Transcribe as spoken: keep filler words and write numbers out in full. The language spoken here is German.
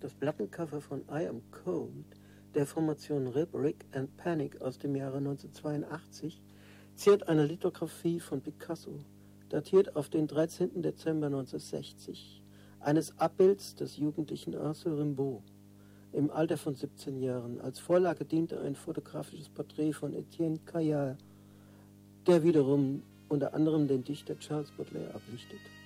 Das Plattencover von I Am Cold der Formation Rip, Rick and Panic aus dem Jahre neunzehnhundertzweiundachtzig ziert eine Lithografie von Picasso, datiert auf den dreizehnten Dezember neunzehnhundertsechzig, eines Abbilds des jugendlichen Arthur Rimbaud im Alter von siebzehn Jahren. Als Vorlage diente ein fotografisches Porträt von Etienne Caillard, der wiederum unter anderem den Dichter Charles Baudelaire ablichtet.